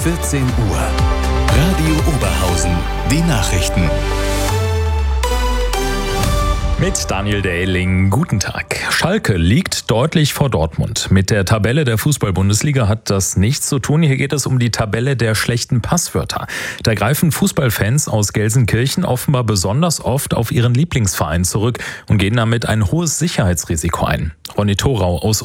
14 Uhr. Radio Oberhausen. Die Nachrichten. Mit Daniel Dehling, guten Tag. Schalke liegt deutlich vor Dortmund. Mit der Tabelle der Fußball-Bundesliga hat das nichts zu tun. Hier geht es um die Tabelle der schlechten Passwörter. Da greifen Fußballfans aus Gelsenkirchen offenbar besonders oft auf ihren Lieblingsverein zurück und gehen damit ein hohes Sicherheitsrisiko ein. Ronny Thorau aus